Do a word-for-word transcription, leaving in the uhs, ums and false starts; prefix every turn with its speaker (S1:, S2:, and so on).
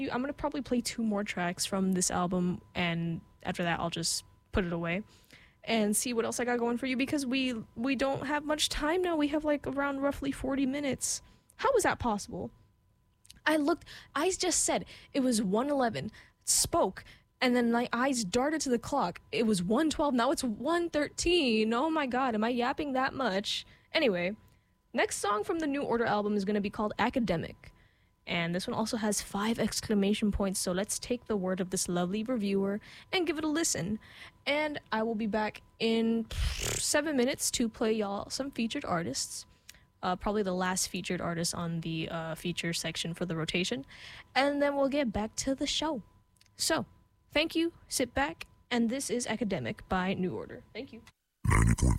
S1: I'm gonna probably play two more tracks from this album, and after that, I'll just put it away and see what else I got going for you because we we don't have much time now. We have like around roughly forty minutes. How is that possible? I looked. I just said it was one eleven. Spoke. And then my eyes darted to the clock. It was one twelve. Now it's one thirteen. Oh my god, am I yapping that much? Anyway, next song from the New Order album is going to be called Academic. And this one also has five exclamation points. So let's take the word of this lovely reviewer and give it a listen. And I will be back in seven minutes to play y'all some featured artists. Uh, probably the last featured artist on the uh, feature section for the rotation. And then we'll get back to the show. So, thank you, sit back, and this is Academic by New Order. Thank you.
S2: ninety point